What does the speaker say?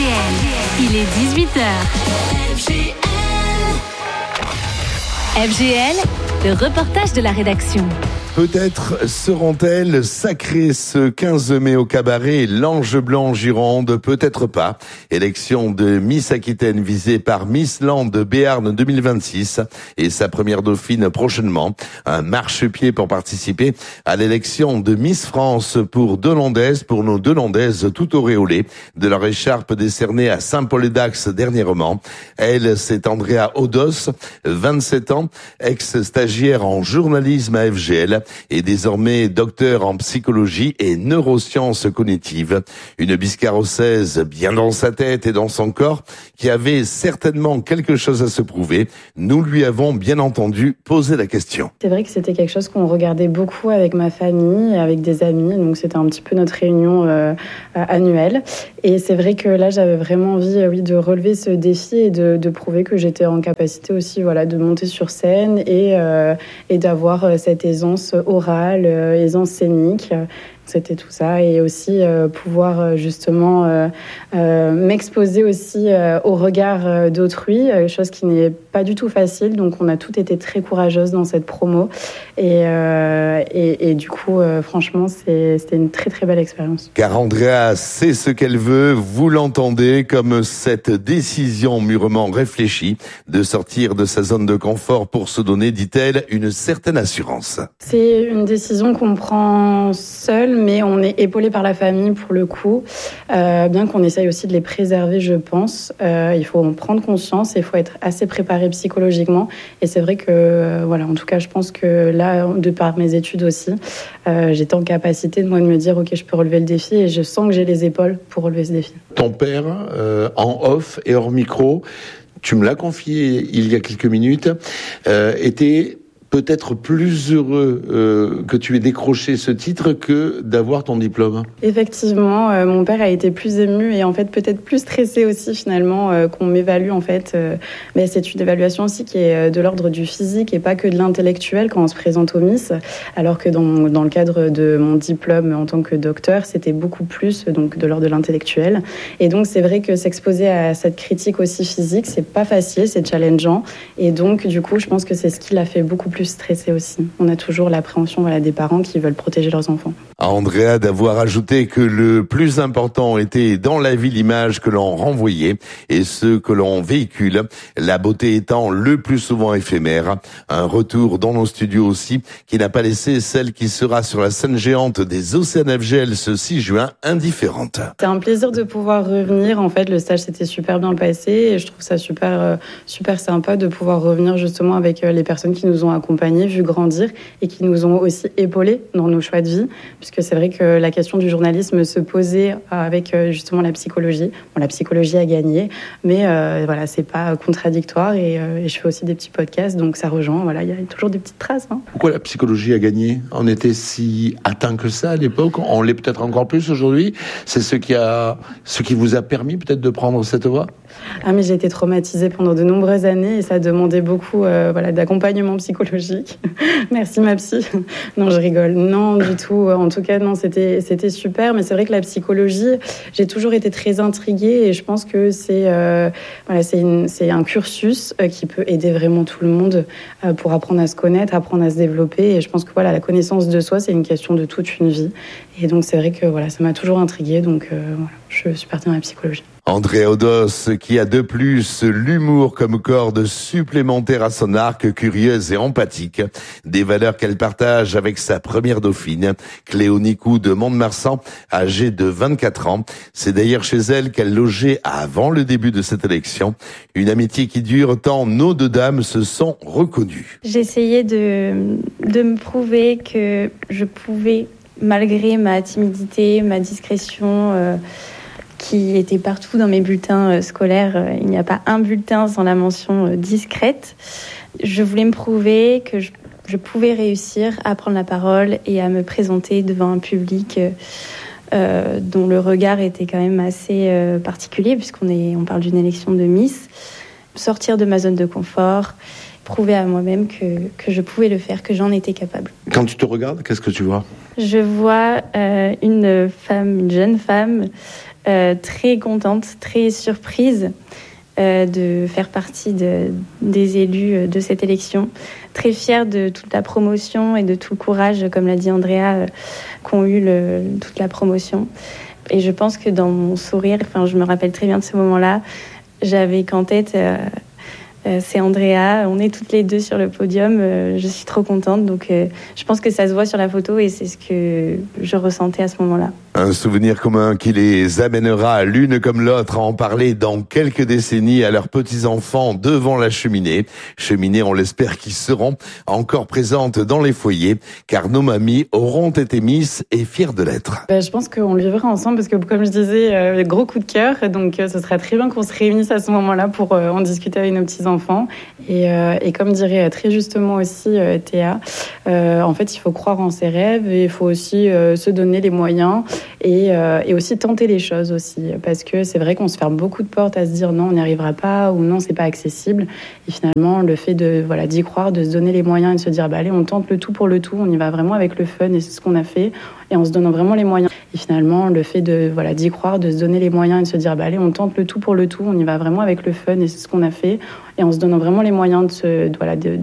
Il est 18h. FGL, le reportage de la rédaction. Peut-être seront-elles sacrées ce 15 mai au cabaret l'Ange Blanc Gironde, peut-être pas. Élection de Miss Aquitaine visée par Miss Land Béarn 2026 et sa première dauphine prochainement. Un marchepied pour participer à l'élection de Miss France pour nos deux Landaises tout auréolées de leur écharpe décernée à Saint-Paul-et-Dax dernièrement. Elle, c'est Andrea Odos, 27 ans, ex-stagiaire en journalisme à FGL. Et désormais docteur en psychologie et neurosciences cognitives. Une biscarrossaise bien dans sa tête et dans son corps qui avait certainement quelque chose à se prouver. Nous lui avons bien entendu poser la question. C'est vrai que c'était quelque chose qu'on regardait beaucoup avec ma famille et avec des amis, donc c'était un petit peu notre réunion annuelle. Et c'est vrai que là j'avais vraiment envie de relever ce défi et de prouver que j'étais en capacité aussi de monter sur scène et d'avoir cette aisance orale, aisance scénique. C'était tout ça et aussi pouvoir justement m'exposer aussi au regard d'autrui, chose qui n'est pas du tout facile. Donc on a toutes été très courageuses dans cette promo et du coup franchement c'était une très très belle expérience. Car Andrea sait ce qu'elle veut, vous l'entendez, comme cette décision mûrement réfléchie de sortir de sa zone de confort pour se donner, dit-elle, une certaine assurance. C'est une décision qu'on prend seule, mais on est épaulé par la famille pour le coup, bien qu'on essaye aussi de les préserver, je pense. Il faut en prendre conscience et il faut être assez préparé psychologiquement. Et c'est vrai que, en tout cas, je pense que là, de par mes études aussi, j'étais en capacité de me dire, ok, je peux relever le défi et je sens que j'ai les épaules pour relever ce défi. Ton père, en off et hors micro, tu me l'as confié il y a quelques minutes, était peut-être plus heureux que tu aies décroché ce titre que d'avoir ton diplôme. Effectivement, mon père a été plus ému et en fait peut-être plus stressé aussi finalement qu'on m'évalue en fait. Mais c'est une évaluation aussi qui est de l'ordre du physique et pas que de l'intellectuel quand on se présente au Miss. Alors que dans le cadre de mon diplôme en tant que docteur, c'était beaucoup plus donc de l'ordre de l'intellectuel. Et donc c'est vrai que s'exposer à cette critique aussi physique, c'est pas facile, c'est challengeant. Et donc du coup, je pense que c'est ce qui l'a fait beaucoup plus stressé aussi. On a toujours l'appréhension des parents qui veulent protéger leurs enfants. À Andrea d'avoir ajouté que le plus important était dans la vie l'image que l'on renvoyait et ce que l'on véhicule, la beauté étant le plus souvent éphémère. Un retour dans nos studios aussi qui n'a pas laissé celle qui sera sur la scène géante des Océans FGL ce 6 juin indifférente. C'est un plaisir de pouvoir revenir. En fait, le stage s'était super bien passé et je trouve ça super sympa de pouvoir revenir justement avec les personnes qui nous ont accompagnés, vu grandir et qui nous ont aussi épaulés dans nos choix de vie, puisque c'est vrai que la question du journalisme se posait avec justement la psychologie. Bon, la psychologie a gagné, mais c'est pas contradictoire et je fais aussi des petits podcasts, donc ça rejoint. Il y a toujours des petites traces. Pourquoi la psychologie a gagné ? On était si atteint que ça à l'époque, on l'est peut-être encore plus aujourd'hui. C'est ce qui vous a permis peut-être de prendre cette voie ? Ah mais j'ai été traumatisée pendant de nombreuses années et ça demandait beaucoup d'accompagnement psychologique. Merci ma psy. Non, je rigole. Non, du tout. En tout cas, non, c'était super. Mais c'est vrai que la psychologie, j'ai toujours été très intriguée et je pense que c'est un cursus qui peut aider vraiment tout le monde pour apprendre à se connaître, apprendre à se développer. Et je pense que la connaissance de soi, c'est une question de toute une vie. Et donc, c'est vrai que ça m'a toujours intriguée. Donc, je suis partie dans la psychologie. Andrea Odos, qui a de plus l'humour comme corde supplémentaire à son arc, curieuse et empathique, des valeurs qu'elle partage avec sa première dauphine, Cléo Nicou de Mont-de-Marsan, âgée de 24 ans. C'est d'ailleurs chez elle qu'elle logeait avant le début de cette élection. Une amitié qui dure tant nos deux dames se sont reconnues. J'essayais de me prouver que je pouvais, malgré ma timidité, ma discrétion, qui était partout dans mes bulletins scolaires. Il n'y a pas un bulletin sans la mention discrète. Je voulais me prouver que je pouvais réussir à prendre la parole et à me présenter devant un public dont le regard était quand même assez particulier, puisqu'on parle d'une élection de Miss. Sortir de ma zone de confort, prouver à moi-même que je pouvais le faire, que j'en étais capable. Quand tu te regardes, qu'est-ce que tu vois ? Je vois une jeune femme très contente, très surprise de faire partie des élus de cette élection. Très fière de toute la promotion et de tout le courage, comme l'a dit Andrea, qu'ont eu toute la promotion. Et je pense que dans mon sourire, je me rappelle très bien de ce moment-là, j'avais qu'en tête... c'est Andrea, on est toutes les deux sur le podium, je suis trop contente, donc je pense que ça se voit sur la photo et c'est ce que je ressentais à ce moment-là. Un souvenir commun qui les amènera l'une comme l'autre à en parler dans quelques décennies à leurs petits-enfants devant la cheminée. Cheminée, on l'espère, qui seront encore présentes dans les foyers, car nos mamies auront été Miss et fières de l'être. Je pense qu'on le vivra ensemble parce que, comme je disais, gros coup de cœur, donc ce serait très bien qu'on se réunisse à ce moment-là pour en discuter avec nos petits-enfants. Et comme dirait très justement aussi Théa, en fait, il faut croire en ses rêves et il faut aussi se donner les moyens et aussi tenter les choses aussi. Parce que c'est vrai qu'on se ferme beaucoup de portes à se dire non, on n'y arrivera pas ou non, c'est pas accessible. Et finalement, le fait d'y croire, de se donner les moyens et de se dire allez, on tente le tout pour le tout, on y va vraiment avec le fun et c'est ce qu'on a fait. Et en se donnant vraiment les moyens. Et finalement, le fait d'y croire, de se donner les moyens et de se dire allez, on tente le tout pour le tout, on y va vraiment avec le fun et c'est ce qu'on a fait. Et en se donnant vraiment les moyens de